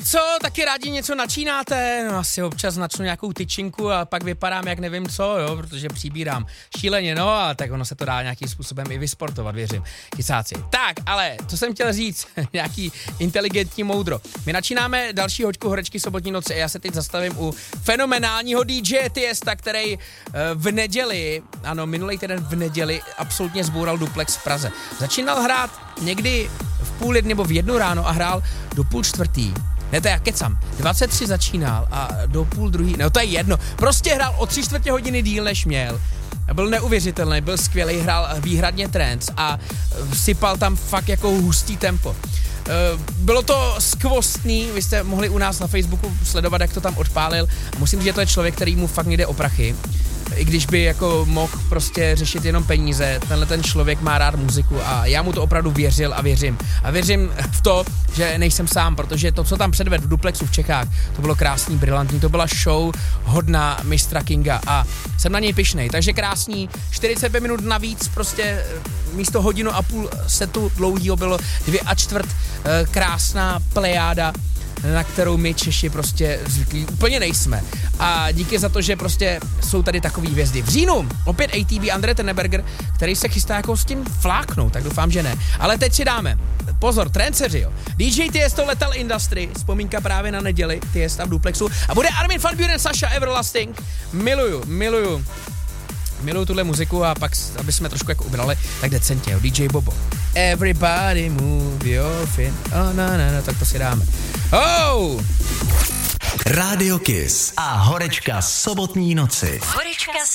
co, taky rádi něco načínáte, no asi občas načnu nějakou tyčinku a pak vypadám jak nevím co, jo, protože přibírám šíleně, no a tak ono se to dá nějakým způsobem i vysportovat, věřím, kysáci. Tak, ale, co jsem chtěl říct, nějaký inteligentní moudro. My načínáme další hoďku Horečky sobotní noci a já se teď zastavím u fenomenálního DJ Tiesta, který v neděli, ano, minulý týden v neděli absolutně zboural duplex v Praze. Začínal hrát někdy v 12:30 nebo v 1 ráno a hrál do 3:30. Ne, to já kecam. 23 začínal a do 1:30, no to je jedno. Prostě hrál o 3/4 hodiny díl, než měl. Byl neuvěřitelný, byl skvělý, hrál výhradně trance a sypal tam fakt jako hustý tempo. Bylo to skvostný, vy jste mohli u nás na Facebooku sledovat, jak to tam odpálil. Musím říct, že to je člověk, který mu fakt nejde o prachy. I když by jako mohl prostě řešit jenom peníze, tenhle ten člověk má rád muziku a já mu to opravdu věřil a věřím. A věřím v to, že nejsem sám, protože to, co tam předvedl v duplexu v Čechách, to bylo krásný, brilantní, to byla show hodná mistra Kinga a jsem na něj pyšnej. Takže krásný, 45 minut navíc, prostě místo 1,5 hodiny setu dlouhýho bylo 2,25, krásná plejáda, na kterou my Češi prostě zvyklí úplně nejsme. A díky za to, že prostě jsou tady takový hvězdy. V říjnu opět ATB André Tenneberger, který se chystá jako s tím fláknout, tak doufám, že ne. Ale teď si dáme, pozor, trenceři, jo. DJ Tiesto Lethal Industry, vzpomínka právě na neděli, Tiesta v duplexu. A bude Armin van Buuren, Sasha Everlasting. Miluju tuhle muziku a pak, aby jsme trošku jako ubrali, tak decentně, jo. DJ Bobo. Everybody move your feet. Oh, no, tak to si dáme. Oh! Radio Kiss a Horečka sobotní noci.